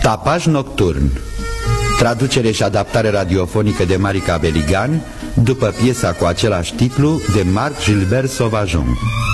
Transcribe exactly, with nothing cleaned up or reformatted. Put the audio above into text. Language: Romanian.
Tapaj nocturn. Traducere și adaptare radiofonică de Marica Beligan, după piesa cu același titlu de Marc Gilbert Sauvageon.